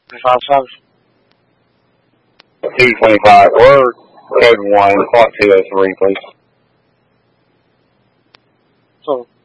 225. We're code 1, clock 203, please. So